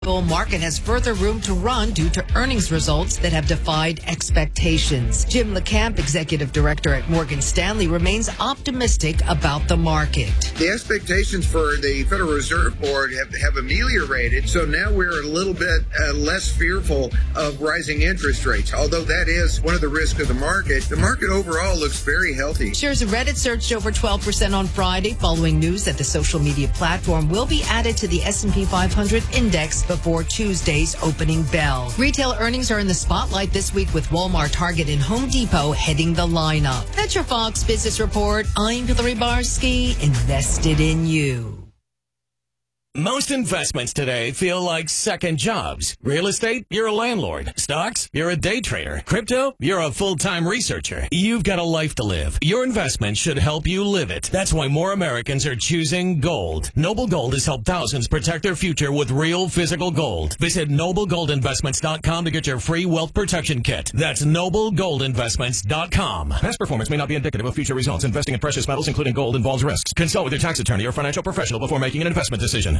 Bull market has further room to run due to earnings results that have defied expectations. Jim LeCamp, executive director at Morgan Stanley, remains optimistic about the market. The expectations for the Federal Reserve Board have ameliorated, so now we're a little bit less fearful of rising interest rates. Although that is one of the risks of the market overall looks very healthy. Shares of Reddit surged over 12% on Friday following news that the social media platform will be added to the S&P 500 index before Tuesday's opening bell. Retail earnings are in the spotlight this week with Walmart, Target, and Home Depot heading the lineup. That's your Fox Business Report. I'm Hillary Barsky, invested in you. Most investments today feel like second jobs. Real estate, you're a landlord. Stocks, you're a day trader. Crypto, you're a full-time researcher. You've got a life to live. Your investment should help you live it. That's why more Americans are choosing gold. Noble Gold has helped thousands protect their future with real physical gold. Visit NobleGoldInvestments.com to get your free wealth protection kit. That's NobleGoldInvestments.com. Past performance may not be indicative of future results. Investing in precious metals, including gold, involves risks. Consult with your tax attorney or financial professional before making an investment decision.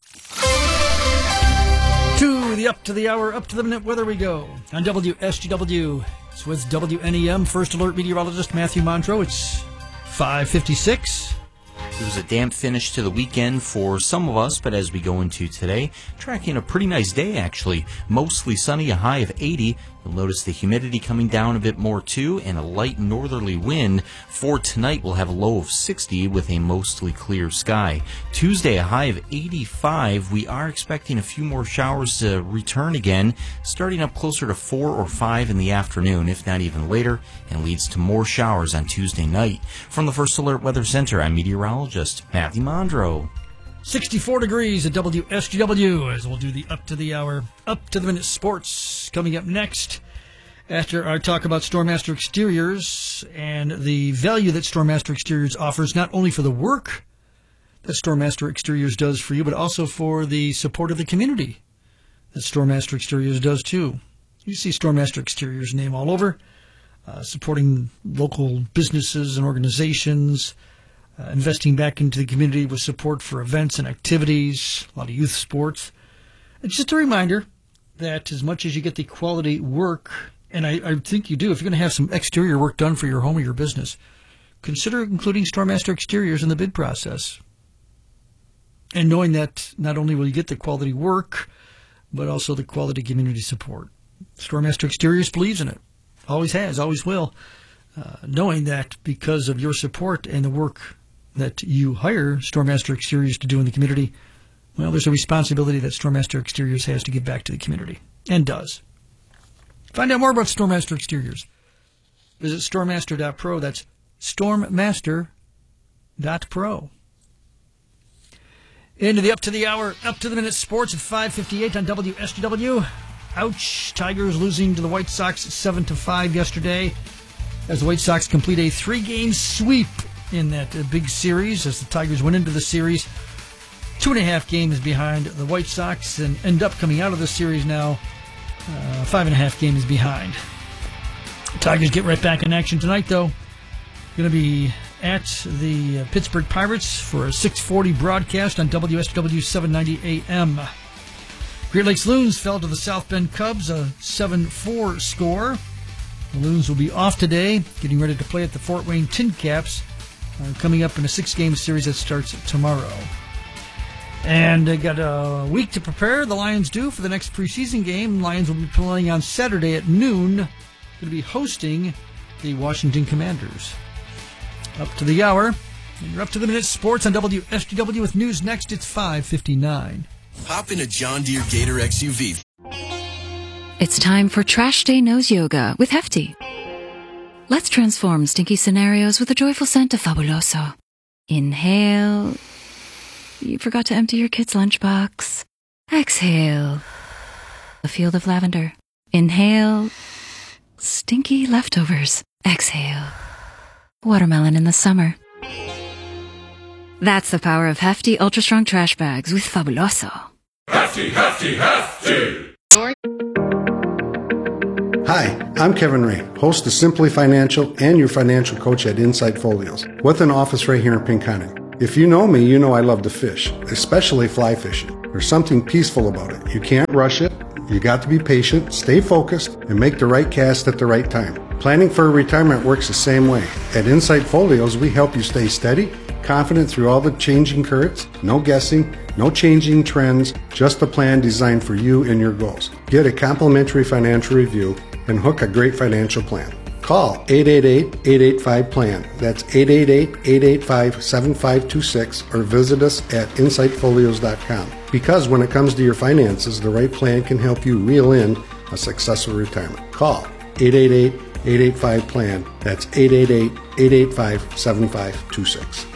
To the up to the hour, up to the minute weather we go on WSGW. It's with WNEM First Alert meteorologist Matthew Montrow. It's 5:56. It was a damp finish to the weekend for some of us, but as we go into today, tracking a pretty nice day actually. Mostly sunny, a high of 80. You'll notice the humidity coming down a bit more too, and a light northerly wind. For tonight, we'll have a low of 60 with a mostly clear sky. Tuesday, a high of 85. We are expecting a few more showers to return again, starting up closer to 4 or 5 in the afternoon, if not even later, and leads to more showers on Tuesday night. From the First Alert Weather Center, I'm meteorologist Matthew Mondro. 64 degrees at WSGW as we'll do the up to the hour, up to the minute sports coming up next after our talk about StoreMaster Exteriors and the value that StoreMaster Exteriors offers not only for the work that StoreMaster Exteriors does for you, but also for the support of the community that StoreMaster Exteriors does too. You see StoreMaster Exteriors name all over, supporting local businesses and organizations, investing back into the community with support for events and activities, a lot of youth sports. It's just a reminder that as much as you get the quality work, and I think you do, if you're going to have some exterior work done for your home or your business, consider including StoreMaster Exteriors in the bid process. And knowing that not only will you get the quality work, but also the quality community support. StoreMaster Exteriors believes in it. Always has, always will. Knowing that because of your support and the work that you hire StoreMaster Exteriors to do in the community, well, there's a responsibility that StoreMaster Exteriors has to give back to the community, and does. Find out more about StoreMaster Exteriors. Visit stormmaster.pro. That's stormmaster.pro. Into the up to the hour, up to the minute sports at 5:58 on WSGW. Ouch! Tigers losing to the White Sox 7-5 yesterday, as the White Sox complete a 3-game sweep in that big series, as the Tigers went into the series 2.5 games behind the White Sox and end up coming out of the series now 5.5 games behind. The Tigers get right back in action tonight, though. Going to be at the Pittsburgh Pirates for a 6:40 broadcast on WSW 790 AM. Great Lakes Loons fell to the South Bend Cubs, a 7-4 score. The Loons will be off today, getting ready to play at the Fort Wayne Tin Caps, coming up in a 6-game series that starts tomorrow. And they got a week to prepare, the Lions do, for the next preseason game. Lions will be playing on Saturday at noon. Going to be hosting the Washington Commanders. Up to the hour, and you're up to the minute sports on WSGW with news next. It's 5:59. Hop in a John Deere Gator XUV. It's time for Trash Day Nose Yoga with Hefty. Let's transform stinky scenarios with a joyful scent of Fabuloso. Inhale. You forgot to empty your kid's lunchbox. Exhale. A field of lavender. Inhale. Stinky leftovers. Exhale. Watermelon in the summer. That's the power of Hefty Ultra Strong Trash Bags with Fabuloso. Hefty, hefty, hefty! Hi, I'm Kevin Ray, host of Simply Financial and your financial coach at Insight Folios, with an office right here in Pinconning. If you know me, you know I love to fish, especially fly fishing. There's something peaceful about it. You can't rush it. You got to be patient, stay focused, and make the right cast at the right time. Planning for retirement works the same way. At Insight Folios, we help you stay steady, confident through all the changing currents, no guessing, no changing trends, just a plan designed for you and your goals. Get a complimentary financial review and hook a great financial plan. Call 888-885-PLAN. That's 888-885-7526 or visit us at insightfolios.com. Because when it comes to your finances, the right plan can help you reel in a successful retirement. Call 888-885-PLAN. That's 888-885-7526.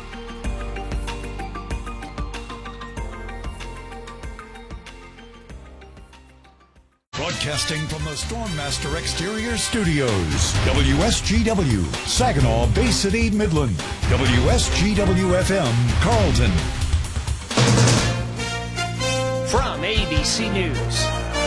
Broadcasting from the Stormmaster Exterior Studios, WSGW, Saginaw Bay City, Midland, WSGW-FM, Carlton. From ABC News,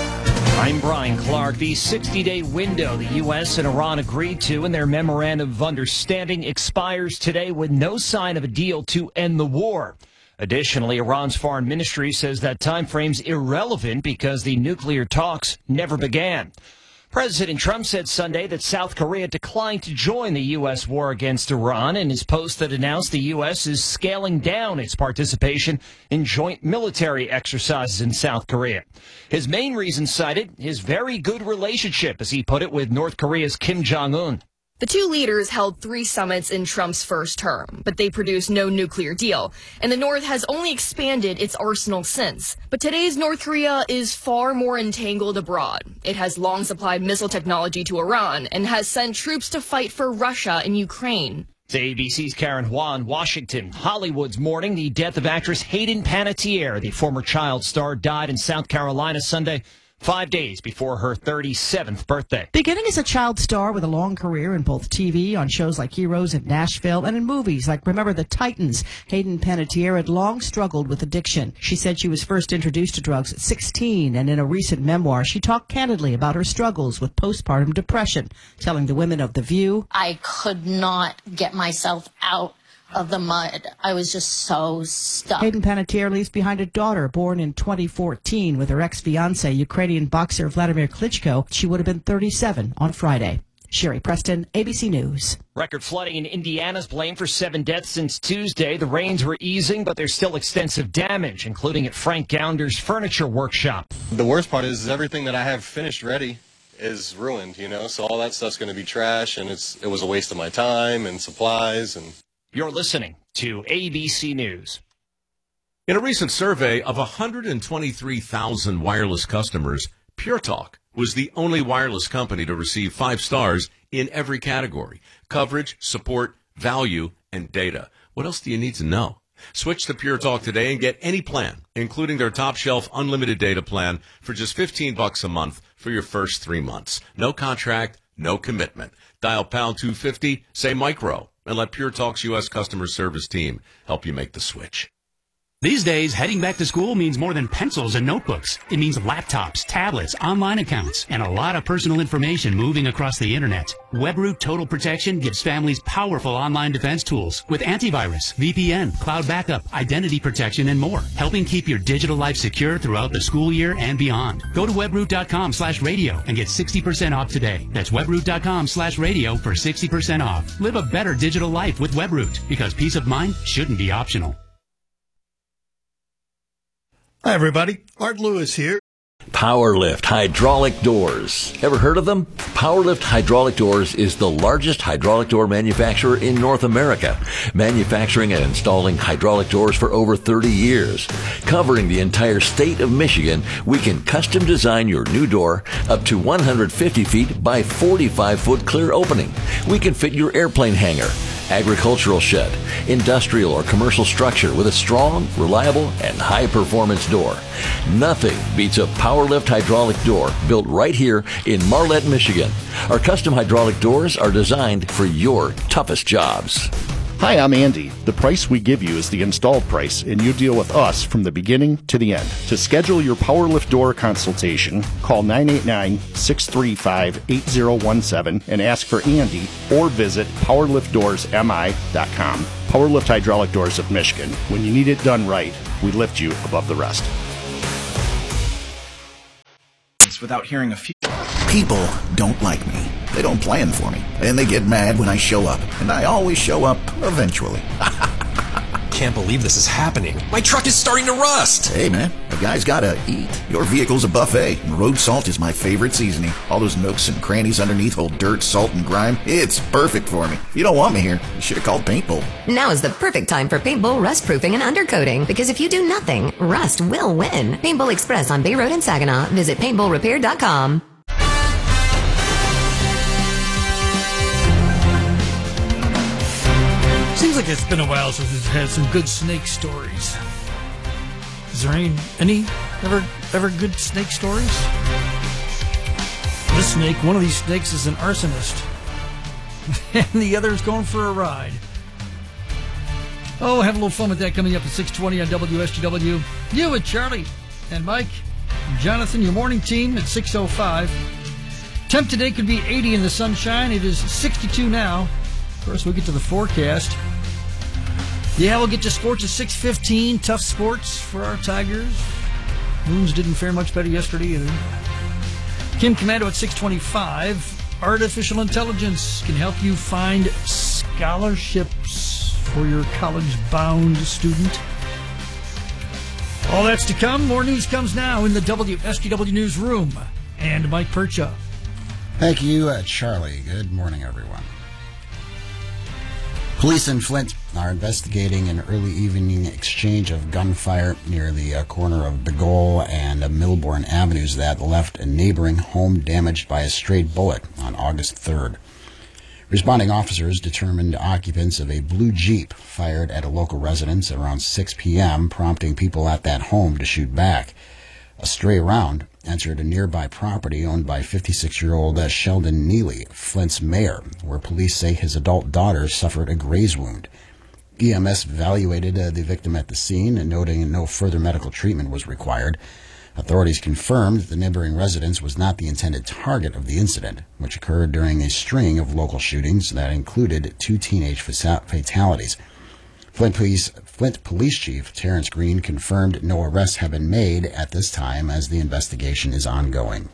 I'm Brian Clark. The 60-day window the U.S. and Iran agreed to in their memorandum of understanding expires today with no sign of a deal to end the war. Additionally, Iran's foreign ministry says that time frame's irrelevant because the nuclear talks never began. President Trump said Sunday that South Korea declined to join the U.S. war against Iran in his post that announced the U.S. is scaling down its participation in joint military exercises in South Korea. His main reason cited his very good relationship, as he put it, with North Korea's Kim Jong-un. The two leaders held 3 summits in Trump's first term, but they produced no nuclear deal, and the North has only expanded its arsenal since. But today's North Korea is far more entangled abroad. It has long supplied missile technology to Iran and has sent troops to fight for Russia in Ukraine. To ABC's Karen Hua in Washington. Hollywood's mourning the death of actress Hayden Panettiere. The former child star died in South Carolina Sunday, 5 days before her 37th birthday. Beginning as a child star with a long career in both TV, on shows like Heroes in Nashville, and in movies like Remember the Titans, Hayden Panettiere had long struggled with addiction. She said she was first introduced to drugs at 16, and in a recent memoir, she talked candidly about her struggles with postpartum depression, telling the women of The View, I could not get myself out of the mud. I was just so stuck. Hayden Panettiere leaves behind a daughter born in 2014 with her ex-fiancé, Ukrainian boxer Vladimir Klitschko. She would have been 37 on Friday. Sherry Preston, ABC News. Record flooding in Indiana's blamed for 7 deaths since Tuesday. The rains were easing, but there's still extensive damage, including at Frank Gounder's furniture workshop. The worst part is everything that I have finished ready is ruined, so all that stuff's going to be trash, and it was a waste of my time and supplies. And You're listening to ABC News. In a recent survey of 123,000 wireless customers, Pure Talk was the only wireless company to receive 5 stars in every category: coverage, support, value, and data. What else do you need to know? Switch to Pure Talk today and get any plan, including their top shelf unlimited data plan, for just $15 a month for your first 3 months. No contract, no commitment. Dial pound 250, say micro, and let Pure Talk's U.S. customer service team help you make the switch. These days, heading back to school means more than pencils and notebooks. It means laptops, tablets, online accounts, and a lot of personal information moving across the internet. WebRoot Total Protection gives families powerful online defense tools with antivirus, VPN, cloud backup, identity protection, and more, helping keep your digital life secure throughout the school year and beyond. Go to webroot.com/radio and get 60% off today. That's webroot.com/radio for 60% off. Live a better digital life with WebRoot, because peace of mind shouldn't be optional. Hi, everybody. Art Lewis here. PowerLift Hydraulic Doors. Ever heard of them? PowerLift Hydraulic Doors is the largest hydraulic door manufacturer in North America, manufacturing and installing hydraulic doors for over 30 years. Covering the entire state of Michigan, we can custom design your new door up to 150 feet by 45-foot clear opening. We can fit your airplane hangar, agricultural shed, industrial or commercial structure with a strong, reliable, and high-performance door. Nothing beats a PowerLift hydraulic door built right here in Marlette, Michigan. Our custom hydraulic doors are designed for your toughest jobs. Hi, I'm Andy. The price we give you is the installed price, and you deal with us from the beginning to the end. To schedule your PowerLift door consultation, call 989-635-8017 and ask for Andy, or visit powerliftdoorsmi.com. PowerLift Hydraulic Doors of Michigan. When you need it done right, we lift you above the rest. seconds without hearing a few. People don't like me. They don't plan for me. And they get mad when I show up. And I always show up eventually. Can't believe this is happening. My truck is starting to rust. Hey, man, a guy's gotta eat. Your vehicle's a buffet, and road salt is my favorite seasoning. All those nooks and crannies underneath hold dirt, salt, and grime. It's perfect for me. If you don't want me here, you should have called Paintbull. Now is the perfect time for Paintbull rust proofing and undercoating, because if you do nothing, rust will win. Paintbull Express on Bay Road in Saginaw. Visit paintbullrepair.com. Seems like it's been a while since we've had some good snake stories. Is there any ever good snake stories? This snake, one of these snakes is an arsonist, and the other is going for a ride. Oh, have a little fun with that coming up at 6:20 on WSGW. You with Charlie and Mike and Jonathan, your morning team at 6:05. Temp today could be 80 in the sunshine. It is 62 now. Of course, we'll get to the forecast. Yeah, we'll get to sports at 6:15. Tough sports for our Tigers. Moons didn't fare much better yesterday either. Kim Commando at 6:25. Artificial intelligence can help you find scholarships for your college-bound student. All that's to come. More news comes now in the WSGW newsroom. And Mike Percha. Thank you, Charlie. Good morning, everyone. Police in Flint are investigating an early evening exchange of gunfire near the corner of Begole and Milbourne Avenues that left a neighboring home damaged by a strayed bullet on August 3rd. Responding officers determined occupants of a blue Jeep fired at a local residence at around 6 p.m., prompting people at that home to shoot back. A stray round entered a nearby property owned by 56-year-old Sheldon Neely, Flint's mayor, where police say his adult daughter suffered a graze wound. EMS evaluated the victim at the scene, noting no further medical treatment was required. Authorities confirmed that the neighboring residence was not the intended target of the incident, which occurred during a string of local shootings that included 2 teenage fatalities. Flint Police Chief Terrence Green confirmed no arrests have been made at this time as the investigation is ongoing.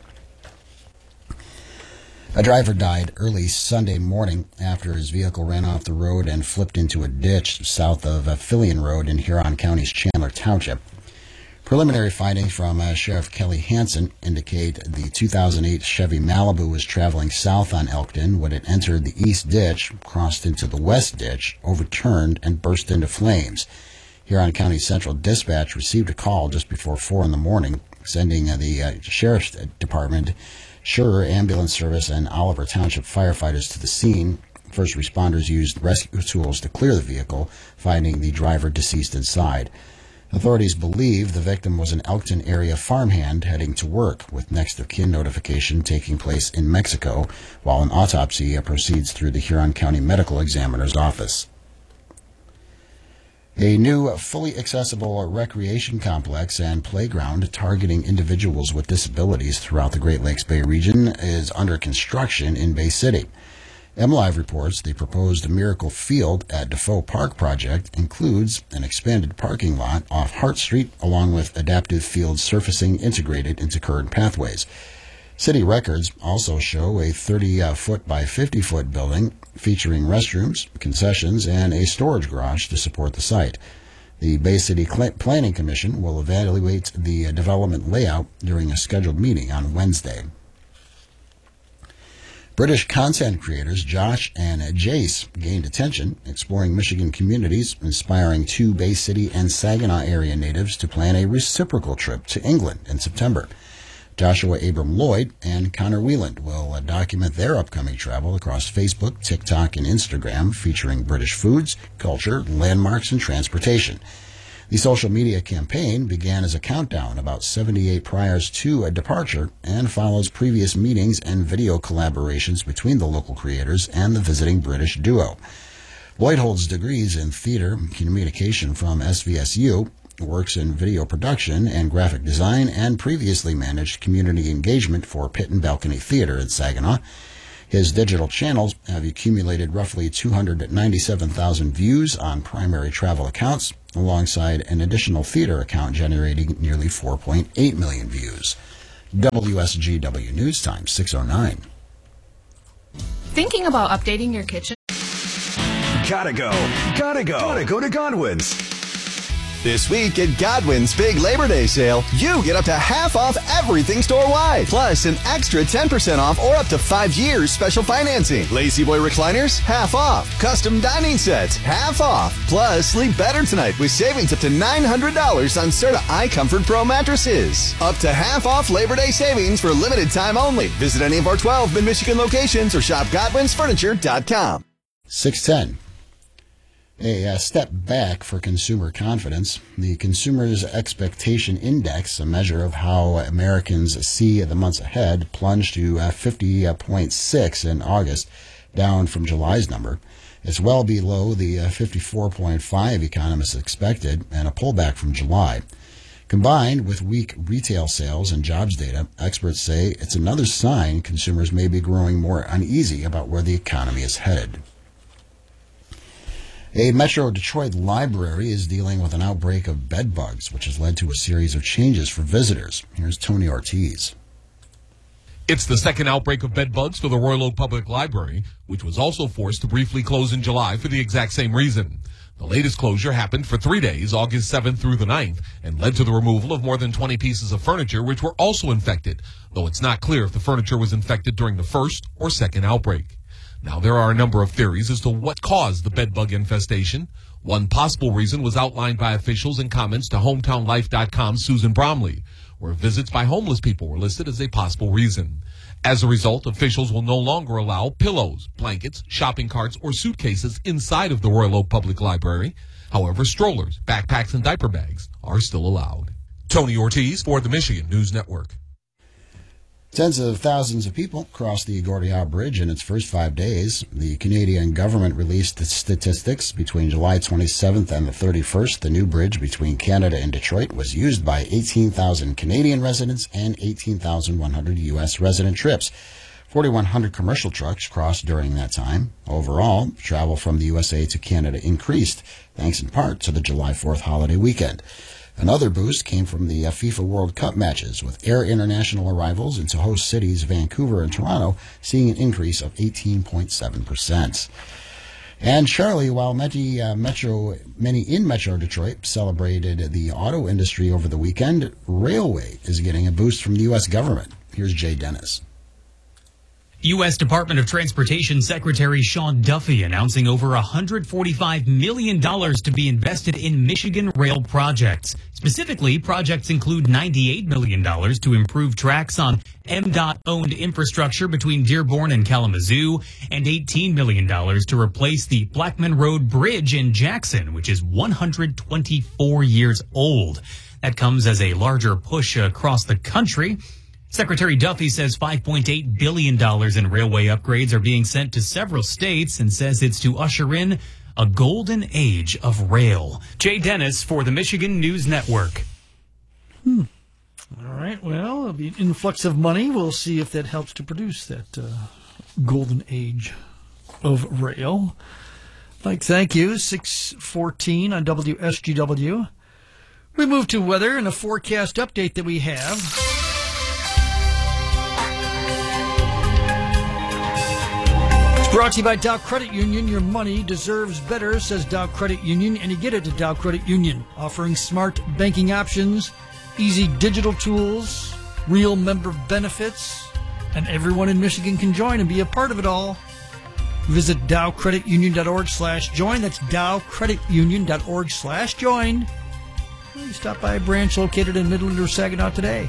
A driver died early Sunday morning after his vehicle ran off the road and flipped into a ditch south of Fillion Road in Huron County's Chandler Township. Preliminary findings from Sheriff Kelly Hansen indicate the 2008 Chevy Malibu was traveling south on Elkton when it entered the east ditch, crossed into the west ditch, overturned, and burst into flames. Huron County Central Dispatch received a call just before 4 in the morning, sending the Sheriff's Department, Sure Ambulance Service, and Oliver Township firefighters to the scene. First responders used rescue tools to clear the vehicle, finding the driver deceased inside. Authorities believe the victim was an Elkton area farmhand heading to work, with next of kin notification taking place in Mexico, while an autopsy proceeds through the Huron County Medical Examiner's office. A new fully accessible recreation complex and playground targeting individuals with disabilities throughout the Great Lakes Bay region is under construction in Bay City. MLive reports the proposed Miracle Field at Defoe Park project includes an expanded parking lot off Hart Street along with adaptive field surfacing integrated into current pathways. City records also show a 30-foot by 50-foot building featuring restrooms, concessions, and a storage garage to support the site. The Bay City Planning Commission will evaluate the development layout during a scheduled meeting on Wednesday. British content creators Josh and Jace gained attention, exploring Michigan communities, inspiring 2 Bay City and Saginaw area natives to plan a reciprocal trip to England in September. Joshua Abram Lloyd and Connor Wieland will document their upcoming travel across Facebook, TikTok, and Instagram, featuring British foods, culture, landmarks, and transportation. The social media campaign began as a countdown about 78 priors to a departure and follows previous meetings and video collaborations between the local creators and the visiting British duo. Lloyd holds degrees in theater and communication from SVSU, works in video production and graphic design, and previously managed community engagement for Pit and Balcony Theater in Saginaw. His digital channels have accumulated roughly 297,000 views on primary travel accounts, alongside an additional theater account generating nearly 4.8 million views. WSGW News Time, 6:09. Thinking about updating your kitchen? Gotta go to Godwin's. This week at Godwin's Big Labor Day Sale, you get up to half off everything store-wide. Plus an extra 10% off or up to 5 years special financing. Lazy Boy recliners, half off. Custom dining sets, half off. Plus, sleep better tonight with savings up to $900 on Serta iComfort Pro mattresses. Up to half off Labor Day savings for limited time only. Visit any of our 12 Mid-Michigan locations or shop GodwinsFurniture.com. 6:10. A step back for consumer confidence. The Consumer's Expectation Index, a measure of how Americans see the months ahead, plunged to 50.6 in August, down from July's number. It's well below the 54.5 economists expected, and a pullback from July. Combined with weak retail sales and jobs data, experts say it's another sign consumers may be growing more uneasy about where the economy is headed. A Metro Detroit library is dealing with an outbreak of bed bugs, which has led to a series of changes for visitors. Here's Tony Ortiz. It's the second outbreak of bed bugs for the Royal Oak Public Library, which was also forced to briefly close in July for the exact same reason. The latest closure happened for 3 days, August 7th through the 9th, and led to the removal of more than 20 pieces of furniture, which were also infected, though it's not clear if the furniture was infected during the first or second outbreak. Now, there are a number of theories as to what caused the bedbug infestation. One possible reason was outlined by officials in comments to HometownLife.com's Susan Bromley, where visits by homeless people were listed as a possible reason. As a result, officials will no longer allow pillows, blankets, shopping carts, or suitcases inside of the Royal Oak Public Library. However, strollers, backpacks, and diaper bags are still allowed. Tony Ortiz for the Michigan News Network. Tens of thousands of people crossed the Gordioux Bridge in its first 5 days. The Canadian government released the statistics. Between July 27th and the 31st, the new bridge between Canada and Detroit was used by 18,000 Canadian residents and 18,100 U.S. resident trips. 4,100 commercial trucks crossed during that time. Overall, travel from the USA to Canada increased, thanks in part to the July 4th holiday weekend. Another boost came from the FIFA World Cup matches, with Air International arrivals into host cities Vancouver and Toronto seeing an increase of 18.7%. And Charlie, while many in Metro Detroit celebrated the auto industry over the weekend, Railway is getting a boost from the U.S. government. Here's Jay Dennis. U.S. Department of Transportation Secretary Sean Duffy announcing over $145 million to be invested in Michigan rail projects. Specifically, projects include $98 million to improve tracks on MDOT-owned infrastructure between Dearborn and Kalamazoo, and $18 million to replace the Blackman Road Bridge in Jackson, which is 124 years old. That comes as a larger push across the country. Secretary Duffy says $5.8 billion in railway upgrades are being sent to several states and says it's to usher in a golden age of rail. Jay Dennis for the Michigan News Network. All right, well, it'll be an influx of money. We'll see if that helps to produce that golden age of rail. Mike, thank you. 6:14 on WSGW. We move to weather and a forecast update that we have. Brought to you by Dow Credit Union. Your money deserves better, says Dow Credit Union, and you get it at Dow Credit Union, offering smart banking options, easy digital tools, real member benefits, and everyone in Michigan can join and be a part of it all. Visit dowcreditunion.org/join. That's dowcreditunion.org/join. You stop by a branch located in Midland or Saginaw today.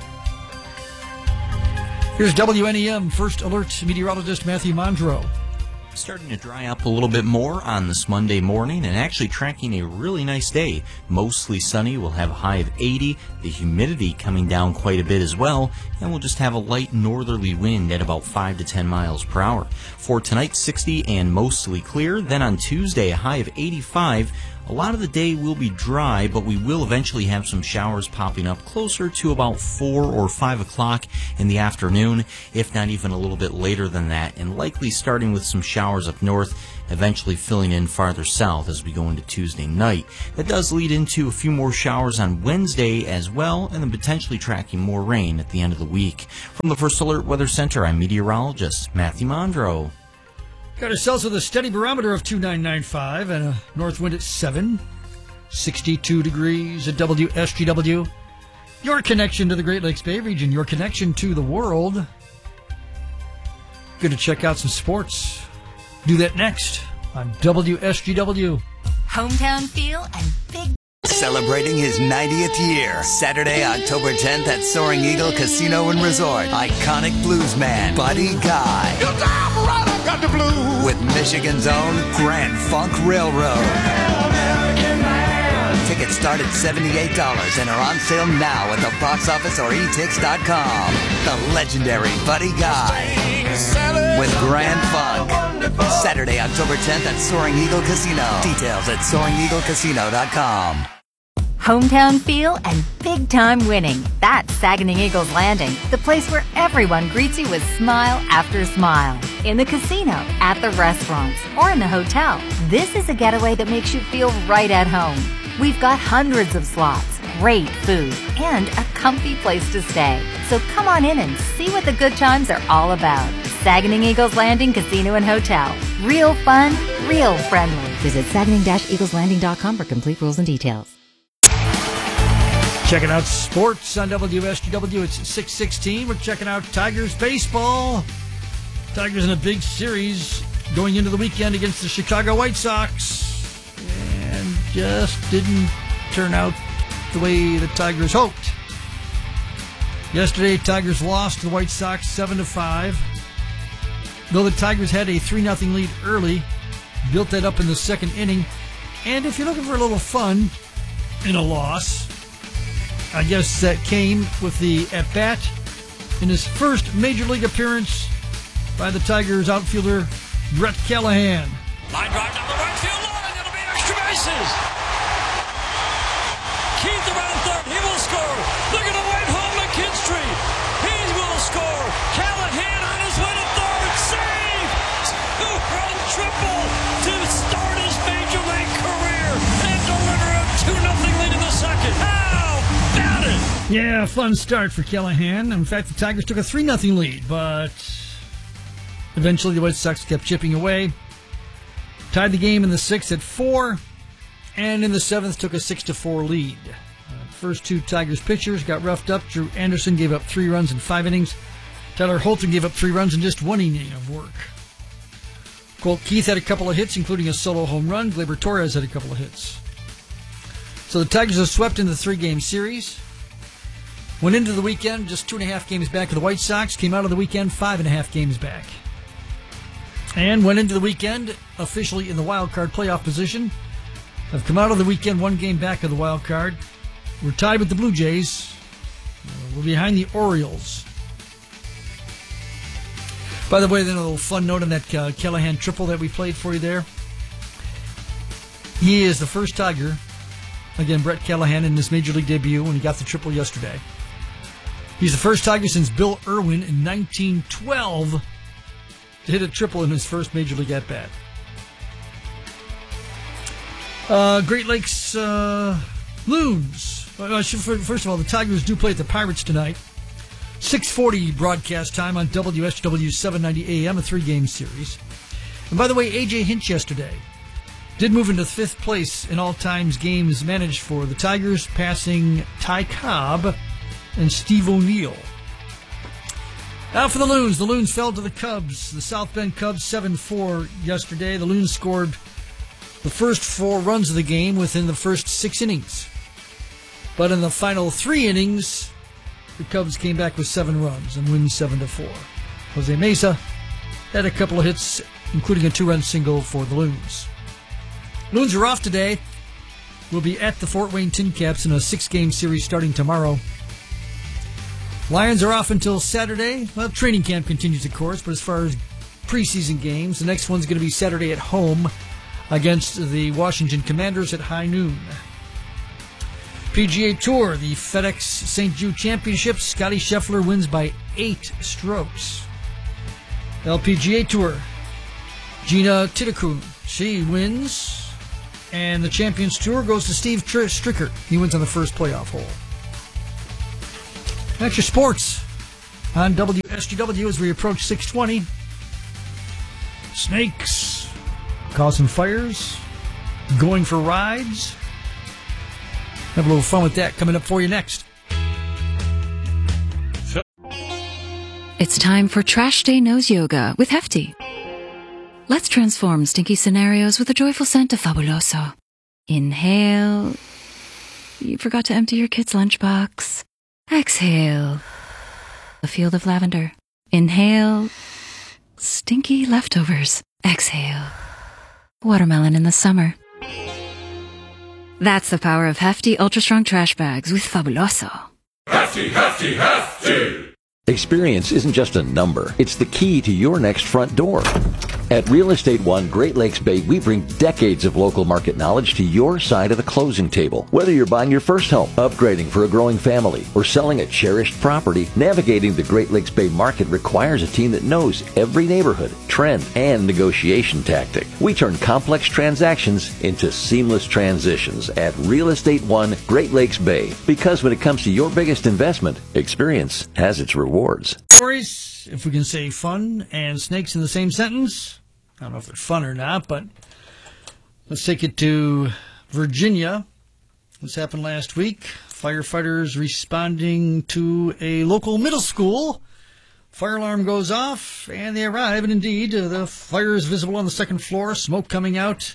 Here's WNEM First Alert meteorologist Matthew Mondro. Starting to dry up a little bit more on this Monday morning and actually tracking a really nice day. Mostly sunny. We'll have a high of 80. The humidity coming down quite a bit as well. And we'll just have a light northerly wind at about 5 to 10 miles per hour. For tonight, 60 and mostly clear. Then on Tuesday, a high of 85. A lot of the day will be dry, but we will eventually have some showers popping up closer to about 4 or 5 o'clock in the afternoon, if not even a little bit later than that, and likely starting with some showers up north, eventually filling in farther south as we go into Tuesday night. That does lead into a few more showers on Wednesday as well, and then potentially tracking more rain at the end of the week. From the First Alert Weather Center, I'm meteorologist Matthew Mondro. Got ourselves with a steady barometer of 2995 and a north wind at 7. 62 degrees at WSGW. Your connection to the Great Lakes Bay region, your connection to the world. Going to check out some sports. Do that next on WSGW. Hometown feel and big. Celebrating his 90th year, Saturday, October 10th at Soaring Eagle Casino and Resort. Iconic bluesman Buddy Guy. You damn right I got the blues. With Michigan's own Grand Funk Railroad. Tickets start at $78 and are on sale now at the box office or etix.com. The legendary Buddy Guy with Grand Funk. Saturday, October 10th at Soaring Eagle Casino. Details at SoaringEagleCasino.com. Hometown feel and big time winning. That's Saguenay Eagles Landing, the place where everyone greets you with smile after smile. In the casino, at the restaurants, or in the hotel, this is a getaway that makes you feel right at home. We've got hundreds of slots, great food, and a comfy place to stay. So come on in and see what the good times are all about. Saguenay Eagles Landing Casino and Hotel. Real fun, real friendly. Visit Saguenay-EaglesLanding.com for complete rules and details. Checking out sports on WSGW. It's 6:16. We're checking out Tigers baseball. Tigers in a big series going into the weekend against the Chicago White Sox. And just didn't turn out the way the Tigers hoped. Yesterday, Tigers lost to the White Sox 7-5. Though the Tigers had a 3-0 lead early, built that up in the second inning. And if you're looking for a little fun in a loss, I guess that came with the at-bat in his first Major League appearance by the Tigers outfielder Brett Callahan. Line drive down the right field line. It'll be extra bases. Keith around third. He will score. They're going to wave home McKinstry. He will score. Callahan on his way to third. Save! Two-run triple to start his Major League career and deliver a 2-0 lead in the second. How about it? Yeah, fun start for Callahan. In fact, the Tigers took a 3-0 lead, but eventually the White Sox kept chipping away. Tied the game in the 6th at 4, and in the 7th took a 6-4 lead. First two Tigers pitchers got roughed up. Drew Anderson gave up 3 runs in 5 innings. Tyler Holton gave up 3 runs in just 1 inning of work. Colt Keith had a couple of hits, including a solo home run. Gleyber Torres had a couple of hits. So the Tigers are swept in the 3-game series. Went into the weekend just 2.5 games back of the White Sox. Came out of the weekend 5.5 games back. And went into the weekend officially in the wild card playoff position. Have come out of the weekend 1 game back of the wild card. We're tied with the Blue Jays. We're behind the Orioles. By the way, then a little fun note on that Callahan triple that we played for you there. He is the first Tiger, again, Brett Callahan, in his Major League debut when he got the triple yesterday. He's the first Tiger since Bill Irwin in 1912 to hit a triple in his first Major League at-bat. Great Lakes Loons. First of all, the Tigers do play at the Pirates tonight. 6:40 broadcast time on WSW 790 AM, a 3-game series. And by the way, A.J. Hinch yesterday did move into 5th place in all-times games managed for the Tigers, passing Ty Cobb and Steve O'Neill. Now for the Loons. The Loons fell to the Cubs. The South Bend Cubs 7-4 yesterday. The Loons scored the first 4 runs of the game within the first 6 innings. But in the final 3 innings, the Cubs came back with 7 runs and win 7-4. Jose Mesa had a couple of hits, including a 2-run single for the Loons. Loons are off today. We'll be at the Fort Wayne Tin Caps in a 6-game series starting tomorrow. Lions are off until Saturday. Well, training camp continues, of course, but as far as preseason games, the next one's going to be Saturday at home against the Washington Commanders at high noon. PGA Tour, the FedEx St. Jude Championship, Scottie Scheffler wins by 8 strokes. LPGA Tour, Gina Titakun, she wins. And the Champions Tour goes to Steve Stricker. He wins on the first playoff hole. That's your sports on WSGW as we approach 6:20. Snakes causing fires, going for rides. Have a little fun with that coming up for you next. It's time for Trash Day Nose Yoga with Hefty. Let's transform stinky scenarios with a joyful scent of Fabuloso. Inhale. You forgot to empty your kid's lunchbox. Exhale. A field of lavender. Inhale. Stinky leftovers. Exhale. Watermelon in the summer. That's the power of Hefty Ultra Strong Trash Bags with Fabuloso. Hefty, hefty, hefty! Experience isn't just a number. It's the key to your next front door. At Real Estate One Great Lakes Bay, we bring decades of local market knowledge to your side of the closing table. Whether you're buying your first home, upgrading for a growing family, or selling a cherished property, navigating the Great Lakes Bay market requires a team that knows every neighborhood, trend, and negotiation tactic. We turn complex transactions into seamless transitions at Real Estate One Great Lakes Bay. Because when it comes to your biggest investment, experience has its rewards. Stories, if we can say fun and snakes in the same sentence. I don't know if they're fun or not, but let's take it to Virginia. This happened last week. Firefighters responding to a local middle school. Fire alarm goes off, and they arrive, and indeed, the fire is visible on the second floor, smoke coming out,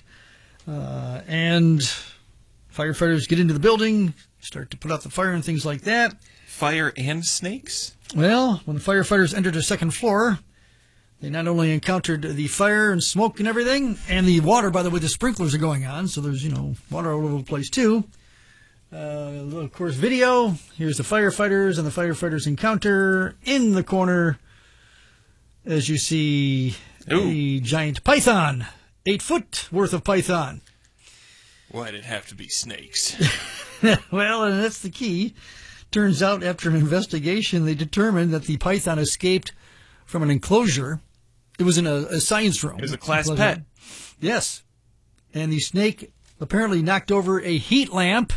and firefighters get into the building, start to put out the fire and things like that. Fire and snakes? Well, when the firefighters entered the second floor, they not only encountered the fire and smoke and everything, and the water, by the way, the sprinklers are going on, so there's, water all over the place, too. Of course, video. Here's the firefighters, and the firefighters encounter in the corner, as you see, a giant python. 8 foot worth of python. Why'd it have to be snakes? Well, and that's the key. Turns out, after an investigation, they determined that the python escaped from an enclosure. It was in a science room. It was a class pet. Yes. And the snake apparently knocked over a heat lamp.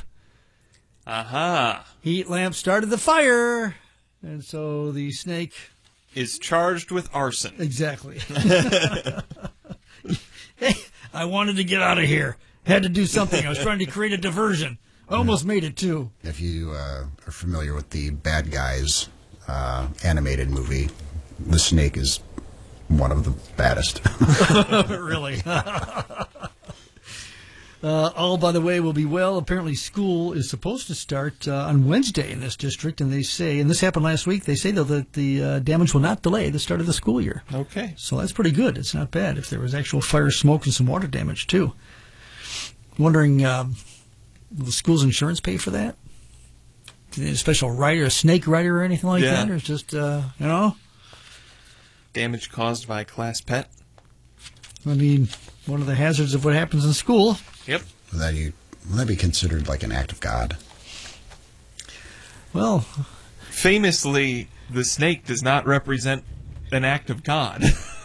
Aha. Heat lamp started the fire. And so the snake is charged with arson. Exactly. Hey, I wanted to get out of here. Had to do something. I was trying to create a diversion. Almost made it, too. If you are familiar with the Bad Guys animated movie, the snake is one of the baddest. Really? All, by the way, will be well. Apparently, school is supposed to start on Wednesday in this district, and they say, and this happened last week, they say, though, that the damage will not delay the start of the school year. Okay. So that's pretty good. It's not bad if there was actual fire, smoke, and some water damage, too. Wondering, will the school's insurance pay for that? A special rider, a snake rider or anything like that? Or it's just, Damage caused by class pet? I mean, one of the hazards of what happens in school. Yep. Will that be considered like an act of God? Well, famously, the snake does not represent an act of God.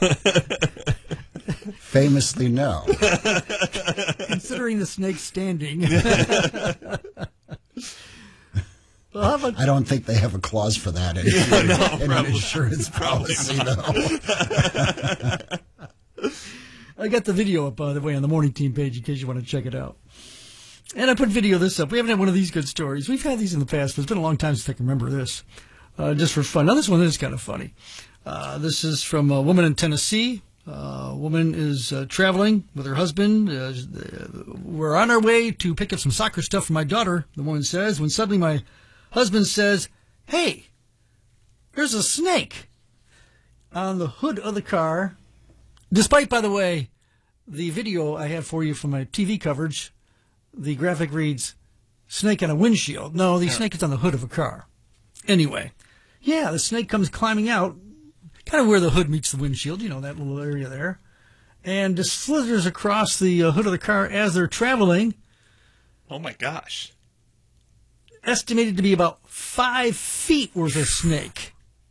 Famously, no. Considering the snake standing. Well, I don't think they have a clause for that in an insurance policy, though. I got the video up, by the way, on the Morning Team page in case you want to check it out. And I put video this up. We haven't had one of these good stories. We've had these in the past, but it's been a long time since I can remember this. Just for fun. Now, this one is kind of funny. This is from a woman in Tennessee. A woman is traveling with her husband. We're on our way to pick up some soccer stuff for my daughter, the woman says, when suddenly my husband says, "Hey, there's a snake on the hood of the car." Despite, by the way, the video I have for you from my TV coverage, the graphic reads, "Snake on a windshield." No, the snake is on the hood of a car. Anyway, the snake comes climbing out, kind of where the hood meets the windshield, that little area there. and just slithers across the hood of the car as they're traveling. Oh, my gosh. Estimated to be about 5 feet worth of snake.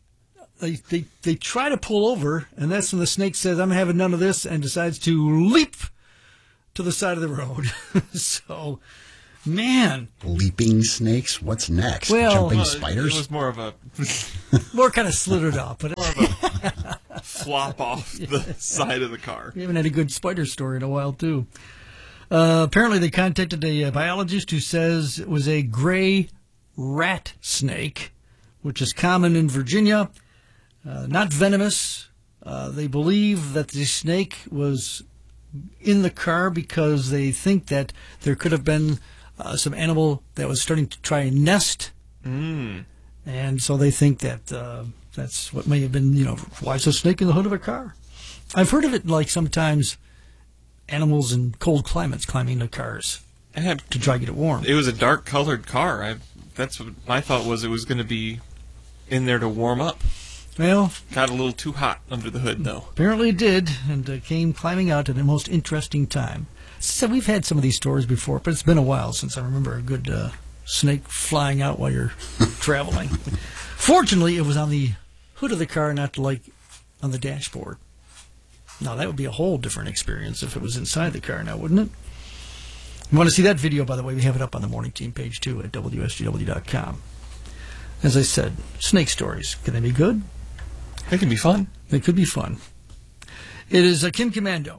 They try to pull over, and that's when the snake says, I'm having none of this, and decides to leap to the side of the road. So, man. Leaping snakes? What's next? Well, jumping spiders? It was more of a... more kind of slithered off. But more of a flop off the side of the car. We haven't had a good spider story in a while, too. Apparently, they contacted a biologist who says it was a gray rat snake, which is common in Virginia. Not venomous. They believe that the snake was in the car because they think that there could have been some animal that was starting to try and nest. And so they think that that's what may have been, why is a snake in the hood of a car? I've heard of it like sometimes animals in cold climates climbing into cars to try to get it warm. It was a dark-colored car. That's what my thought was. It was going to be in there to warm up. Well, got a little too hot under the hood, though. Apparently it did, and came climbing out at the most interesting time. So we've had some of these stories before, but it's been a while since I remember a good snake flying out while you're traveling. Fortunately, it was on the hood of the car, not like on the dashboard. Now, that would be a whole different experience if it was inside the car now, wouldn't it? You want to see that video, by the way, we have it up on the Morning Team page, too, at WSGW.com. As I said, snake stories. Can they be good? They can be fun. They could be fun. It is Kim Komando.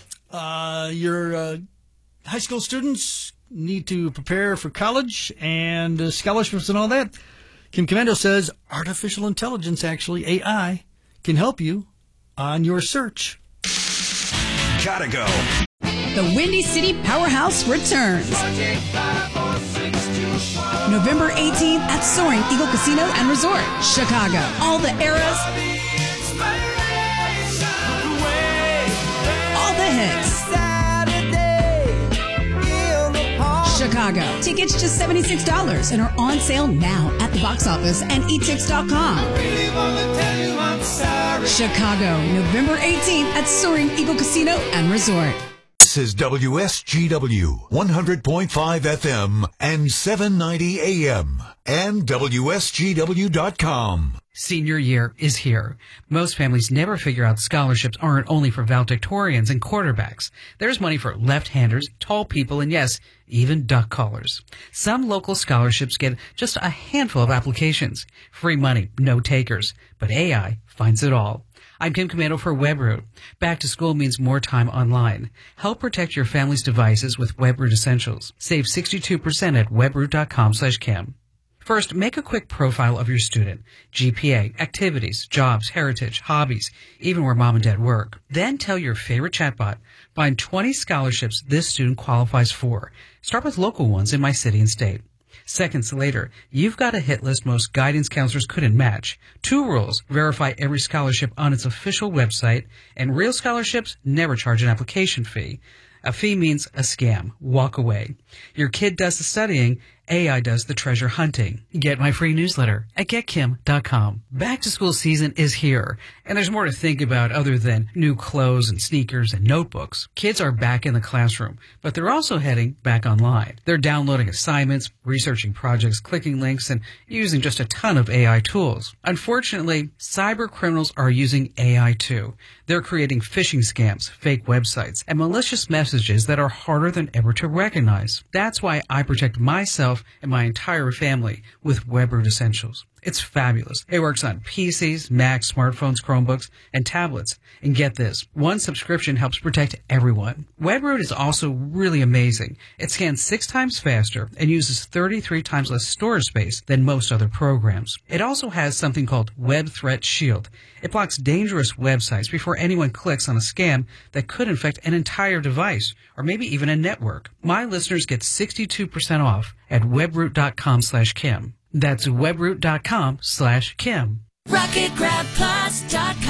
Your high school students need to prepare for college and scholarships and all that. Kim Komando says artificial intelligence, actually, AI, can help you on your search. Gotta go. The Windy City Powerhouse returns. November 18th at Soaring Eagle Casino and Resort, Chicago. All the eras, all the hits. Chicago. Tickets just $76 and are on sale now at the box office and etix.com. Chicago, November 18th at Soaring Eagle Casino and Resort. This is WSGW 100.5 FM and 790 AM and WSGW.com. Senior year is here. Most families never figure out scholarships aren't only for valedictorians and quarterbacks. There's money for left-handers, tall people, and yes, even duck callers. Some local scholarships get just a handful of applications. Free money, no takers. But AI finds it all. I'm Kim Komando for WebRoot. Back to school means more time online. Help protect your family's devices with WebRoot Essentials. Save 62% at webroot.com/Kim. First, make a quick profile of your student. GPA, activities, jobs, heritage, hobbies, even where mom and dad work. Then tell your favorite chatbot, find 20 scholarships this student qualifies for. Start with local ones in my city and state. Seconds later, you've got a hit list most guidance counselors couldn't match. 2 rules: verify every scholarship on its official website, and real scholarships never charge an application fee. A fee means a scam. Walk away. Your kid does the studying, AI does the treasure hunting. Get my free newsletter at getkim.com. Back to school season is here, and there's more to think about other than new clothes and sneakers and notebooks. Kids are back in the classroom, but they're also heading back online. They're downloading assignments, researching projects, clicking links, and using just a ton of AI tools. Unfortunately, cyber criminals are using AI too. They're creating phishing scams, fake websites, and malicious messages that are harder than ever to recognize. That's why I protect myself and my entire family with WebRoot Essentials. It's fabulous. It works on PCs, Macs, smartphones, Chromebooks, and tablets. And get this, one subscription helps protect everyone. WebRoot is also really amazing. It scans 6 times faster and uses 33 times less storage space than most other programs. It also has something called Web Threat Shield. It blocks dangerous websites before anyone clicks on a scam that could infect an entire device or maybe even a network. My listeners get 62% off at webroot.com/Kim. That's webroot.com/Kim. RocketGrabPlus.com.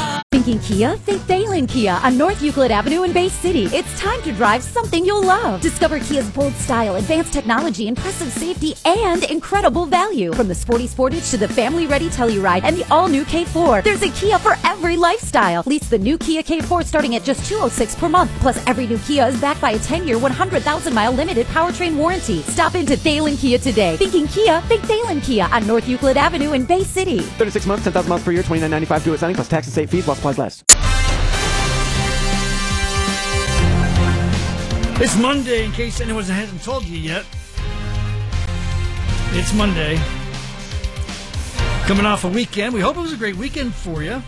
Thinking Kia? Think Thalen Kia on North Euclid Avenue in Bay City. It's time to drive something you'll love. Discover Kia's bold style, advanced technology, impressive safety, and incredible value. From the sporty Sportage to the family-ready Telluride and the all-new K4, there's a Kia for every lifestyle. Lease the new Kia K4 starting at just $206 per month. Plus, every new Kia is backed by a 10-year, 100,000-mile limited powertrain warranty. Stop into Thalen Kia today. Thinking Kia? Think Thalen Kia on North Euclid Avenue in Bay City. 36 months, 10,000 miles per year, $29.95 due at signing, plus tax and state fees while supplies last. It's Monday, in case anyone hasn't told you yet. It's Monday. Coming off a weekend. We hope it was a great weekend for you.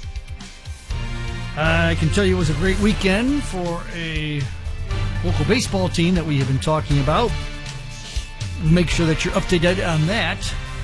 I can tell you it was a great weekend for a local baseball team that we have been talking about. Make sure that you're up to date on that.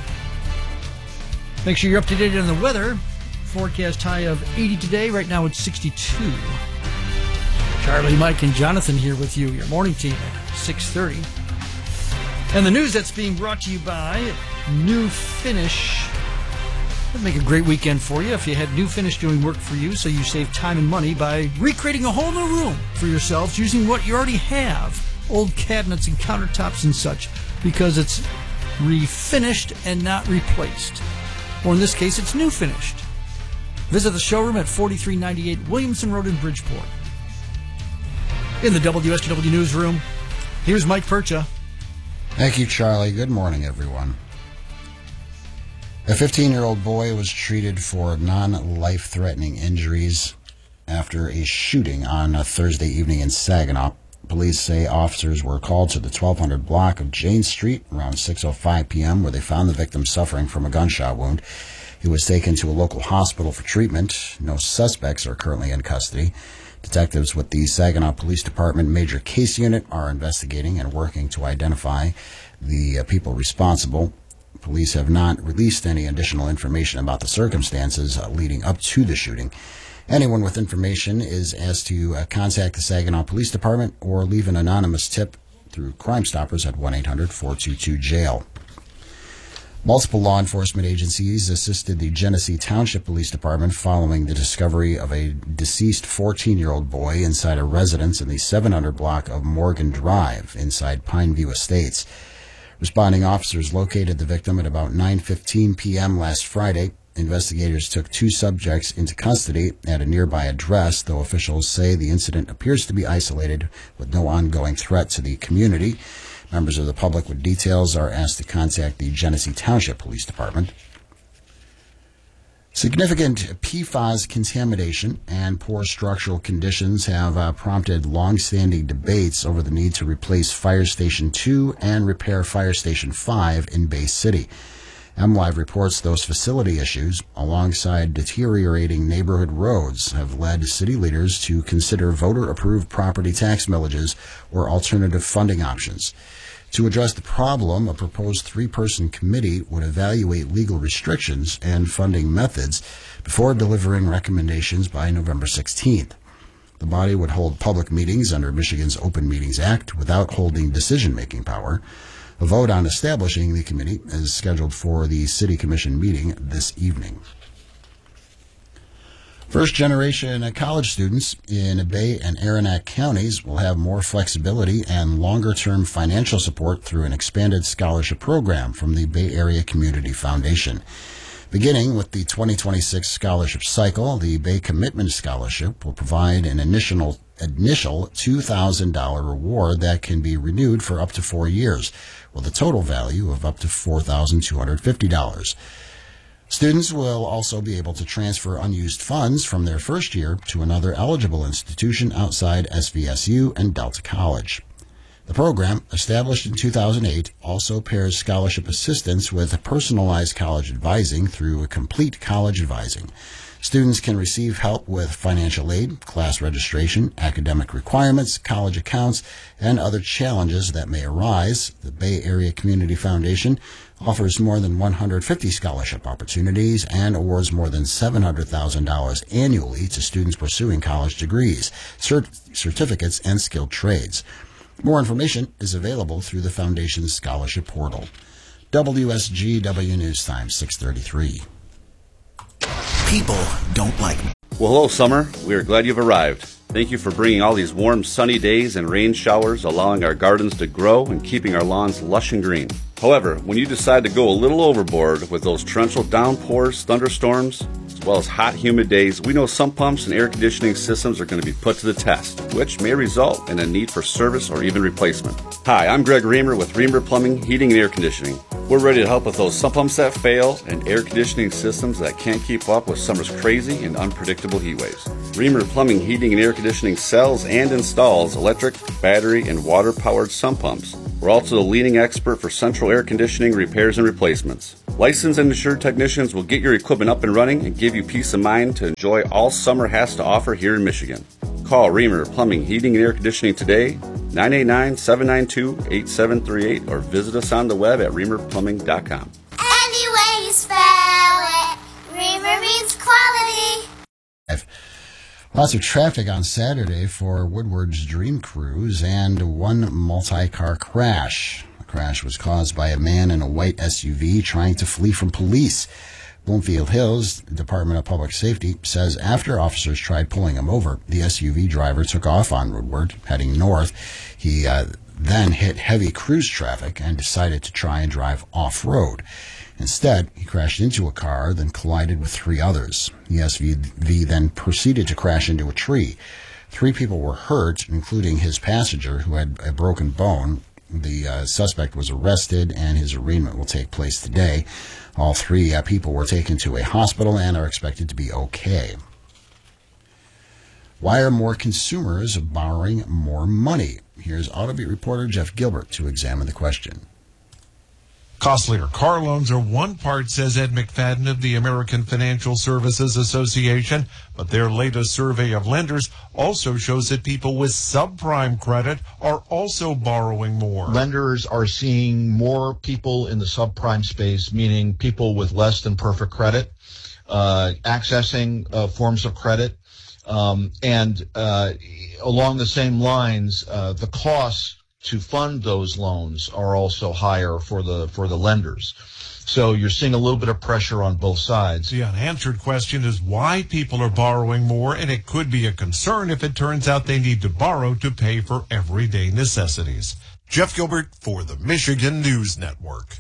Make sure you're up to date on the weather. Forecast high of 80 today. Right now it's 62. Charlie, Mike, and Jonathan here with you. Your morning team at 6:30. And the news that's being brought to you by New Finish. That'd make a great weekend for you if you had New Finish doing work for you, so you save time and money by recreating a whole new room for yourselves using what you already have. Old cabinets and countertops and such, because it's refinished and not replaced. Or in this case, it's new finished. Visit the showroom at 4398 Williamson Road in Bridgeport. In the WSTW newsroom, here's Mike Percha. Thank you, Charlie. Good morning, everyone. A 15-year-old boy was treated for non-life-threatening injuries after a shooting on a Thursday evening in Saginaw. Police say officers were called to the 1200 block of Jane Street around 6:05 p.m., where they found the victim suffering from a gunshot wound. He was taken to a local hospital for treatment. No suspects are currently in custody. Detectives with the Saginaw Police Department Major Case Unit are investigating and working to identify the people responsible. Police have not released any additional information about the circumstances leading up to the shooting. Anyone with information is asked to contact the Saginaw Police Department or leave an anonymous tip through Crime Stoppers at 1-800-422-JAIL. Multiple law enforcement agencies assisted the Genesee Township Police Department following the discovery of a deceased 14-year-old boy inside a residence in the 700 block of Morgan Drive inside Pineview Estates. Responding officers located the victim at about 9:15 p.m. last Friday. Investigators took two subjects into custody at a nearby address, though officials say the incident appears to be isolated with no ongoing threat to the community. Members of the public with details are asked to contact the Genesee Township Police Department. Significant PFAS contamination and poor structural conditions have prompted long-standing debates over the need to replace Fire Station 2 and repair Fire Station 5 in Bay City. MLive reports those facility issues, alongside deteriorating neighborhood roads, have led city leaders to consider voter-approved property tax millages or alternative funding options. To address the problem, a proposed three-person committee would evaluate legal restrictions and funding methods before delivering recommendations by November 16th. The body would hold public meetings under Michigan's Open Meetings Act without holding decision-making power. A vote on establishing the committee is scheduled for the City Commission meeting this evening. First-generation college students in Bay and Aranac counties will have more flexibility and longer-term financial support through an expanded scholarship program from the Bay Area Community Foundation. Beginning with the 2026 scholarship cycle, the Bay Commitment Scholarship will provide an initial $2,000 reward that can be renewed for up to 4 years, with a total value of up to $4,250. Students will also be able to transfer unused funds from their first year to another eligible institution outside SVSU and Delta College. The program, established in 2008, also pairs scholarship assistance with personalized college advising through Complete College Advising. Students can receive help with financial aid, class registration, academic requirements, college accounts, and other challenges that may arise. The Bay Area Community Foundation offers more than 150 scholarship opportunities and awards more than $700,000 annually to students pursuing college degrees, certificates, and skilled trades. More information is available through the Foundation's scholarship portal. WSGW News Time, 6:33. People don't like Well, hello, summer. We are glad you've arrived. Thank you for bringing all these warm, sunny days and rain showers, allowing our gardens to grow and keeping our lawns lush and green. However, when you decide to go a little overboard with those torrential downpours, thunderstorms, as well as hot, humid days, we know sump pumps and air conditioning systems are going to be put to the test, which may result in a need for service or even replacement. Hi, I'm Greg Reamer with Reamer Plumbing, Heating, and Air Conditioning. We're ready to help with those sump pumps that fail and air conditioning systems that can't keep up with summer's crazy and unpredictable heat waves. Reamer Plumbing, Heating, and Air Conditioning sells and installs electric, battery, and water-powered sump pumps. We're also the leading expert for central air conditioning repairs and replacements. Licensed and insured technicians will get your equipment up and running and give you peace of mind to enjoy all summer has to offer here in Michigan. Call Reamer Plumbing, Heating, and Air Conditioning today, 989-792-8738, or visit us on the web at reamerplumbing.com. Any way you spell it, Reamer means quality. Lots of traffic on Saturday for Woodward's Dream Cruise and one multi-car crash. The crash was caused by a man in a white SUV trying to flee from police. Bloomfield Hills Department of Public Safety says after officers tried pulling him over, the SUV driver took off on Woodward, heading north. He then hit heavy cruise traffic and decided to try and drive off-road. Instead, he crashed into a car, then collided with 3 others. The SUV then proceeded to crash into a tree. 3 people were hurt, including his passenger, who had a broken bone. The suspect was arrested, and his arraignment will take place today. All 3 people were taken to a hospital and are expected to be okay. Why are more consumers borrowing more money? Here's Autobeat reporter Jeff Gilbert to examine the question. Costlier car loans are one part, says Ed McFadden of the American Financial Services Association, but their latest survey of lenders also shows that people with subprime credit are also borrowing more. Lenders are seeing more people in the subprime space, meaning people with less than perfect credit, accessing forms of credit, and along the same lines, the costs to fund those loans are also higher for the lenders. So you're seeing a little bit of pressure on both sides. The unanswered question is why people are borrowing more, and it could be a concern if it turns out they need to borrow to pay for everyday necessities. Jeff Gilbert for the Michigan News Network.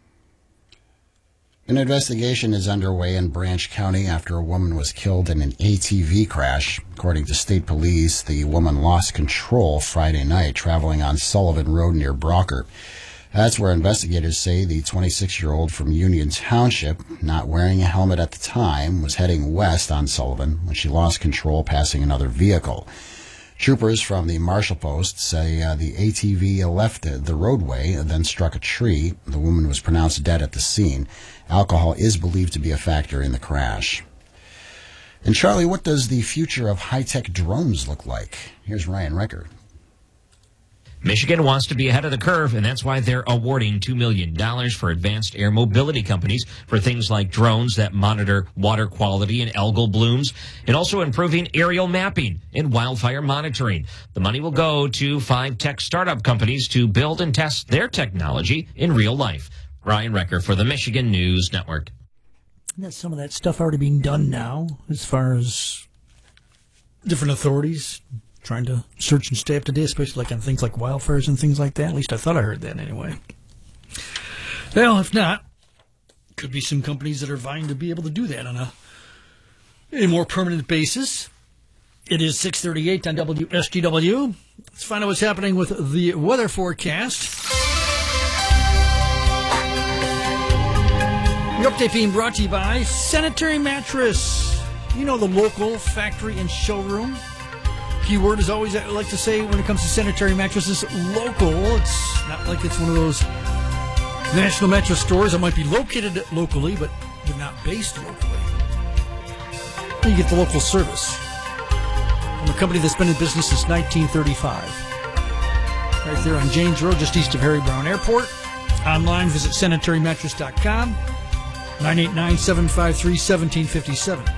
An investigation is underway in Branch County after a woman was killed in an ATV crash. According to state police, the woman lost control Friday night traveling on Sullivan Road near Brocker. That's where investigators say the 26-year-old from Union Township, not wearing a helmet at the time, was heading west on Sullivan when she lost control passing another vehicle. Troopers from the Marshal Post say the ATV left the roadway and then struck a tree. The woman was pronounced dead at the scene. Alcohol is believed to be a factor in the crash. And Charlie, what does the future of high-tech drones look like? Here's Ryan Recker. Michigan wants to be ahead of the curve, and that's why they're awarding $2 million for advanced air mobility companies for things like drones that monitor water quality and algal blooms, and also improving aerial mapping and wildfire monitoring. The money will go to 5 tech startup companies to build and test their technology in real life. Ryan Recker for the Michigan News Network. That's some of that stuff already being done now as far as different authorities trying to search and stay up to date, especially like on things like wildfires and things like that. At least I thought I heard that anyway. Well, if not, could be some companies that are vying to be able to do that on a more permanent basis. It is 6:38 on WSGW. Let's find out what's happening with the weather forecast. The update being brought to you by Sanitary Mattress. You know, the local factory and showroom. Keyword is always, I like to say, when it comes to sanitary mattresses, local. It's not like it's one of those national mattress stores that might be located locally, but they're not based locally. You get the local service from a company that's been in business since 1935. Right there on James Road, just east of Harry Brown Airport. Online, visit sanitarymattress.com, 989-753-1757.